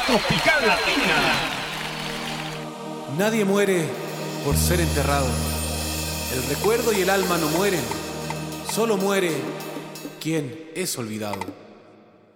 Tropical Latina. Nadie muere por ser enterrado. El recuerdo y el alma no mueren. Solo muere quien es olvidado.